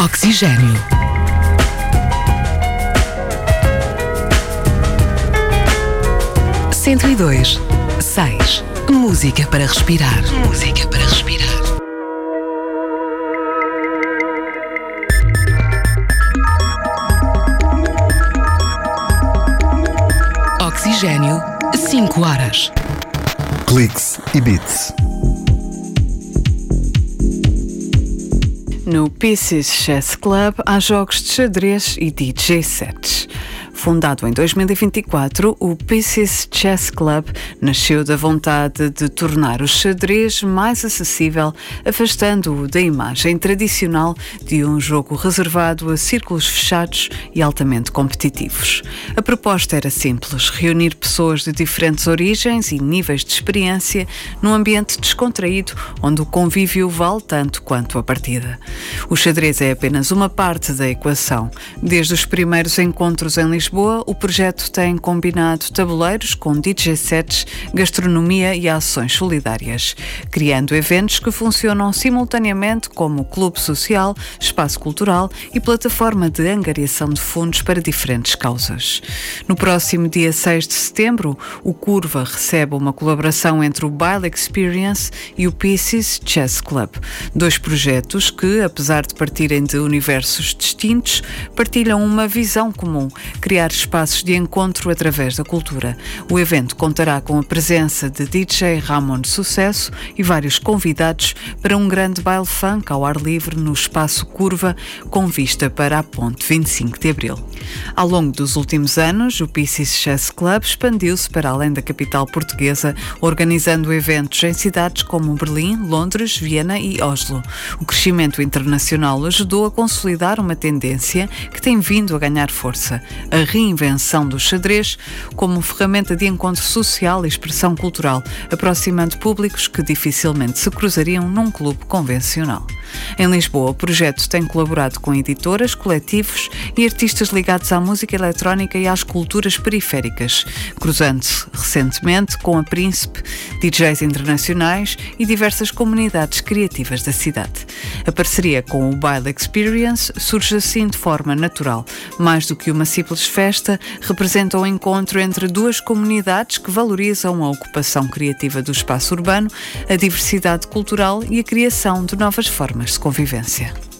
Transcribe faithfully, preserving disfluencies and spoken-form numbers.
Oxigênio. cento e dois, seis. Música para respirar. Música para respirar. Oxigênio, cinco horas. Cliques e beats. No Pieces Chess Club há jogos de xadrez e D J sets. Fundado em dois mil e vinte e quatro, o Pieces Chess Club nasceu da vontade de tornar o xadrez mais acessível, afastando-o da imagem tradicional de um jogo reservado a círculos fechados e altamente competitivos. A proposta era simples: reunir pessoas de diferentes origens e níveis de experiência num ambiente descontraído, onde o convívio vale tanto quanto a partida. O xadrez é apenas uma parte da equação. Desde os primeiros encontros em Lisboa, o projeto tem combinado tabuleiros com D J sets, gastronomia e ações solidárias, criando eventos que funcionam simultaneamente como clube social, espaço cultural e plataforma de angariação de fundos para diferentes causas. No próximo dia seis de setembro, o Curva recebe uma colaboração entre o Baile Experience e o Pieces Chess Club, dois projetos que, apesar de partirem de universos distintos, partilham uma visão comum: criar espaços de encontro através da cultura. O evento contará com a presença de D J Ramon de Sucesso e vários convidados para um grande baile funk ao ar livre no espaço Curva, com vista para a Ponte vinte e cinco de Abril. Ao longo dos últimos anos, o Pieces Chess Club expandiu-se para além da capital portuguesa, organizando eventos em cidades como Berlim, Londres, Viena e Oslo. O crescimento internacional ajudou a consolidar uma tendência que tem vindo a ganhar força: a reinvenção do xadrez como ferramenta de encontro social e expressão cultural, aproximando públicos que dificilmente se cruzariam num clube convencional. Em Lisboa, o projeto tem colaborado com editoras, coletivos e artistas ligados à música eletrónica e às culturas periféricas, cruzando-se recentemente com a Príncipe, D Js internacionais e diversas comunidades criativas da cidade. A parceria com o Baile Experience surge assim de forma natural. Mais do que uma simples festa, representa um encontro entre duas comunidades que valorizam a ocupação criativa do espaço urbano, a diversidade cultural e a criação de novas formas de convivência.